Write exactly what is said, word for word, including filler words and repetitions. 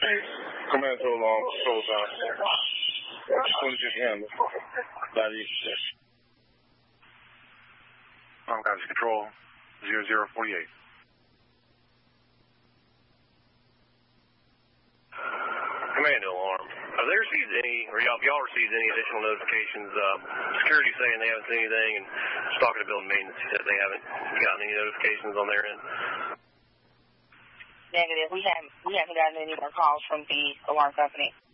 Command to alarm, control down. twenty-fifth handle. Body check. Alarm guidance control, zero zero forty-eight. Command to alarm. Have they received any, or y'all, y'all received any additional notifications? Uh, security saying they haven't seen anything, and just talking to building maintenance said they haven't gotten any notifications on their end. Negative. We haven't, we haven't gotten any more calls from the alarm company.